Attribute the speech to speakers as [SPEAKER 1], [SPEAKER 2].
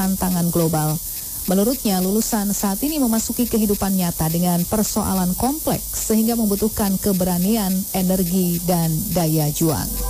[SPEAKER 1] tantangan global. Menurutnya, lulusan saat ini memasuki kehidupan nyata dengan persoalan kompleks sehingga membutuhkan keberanian, energi, dan daya juang.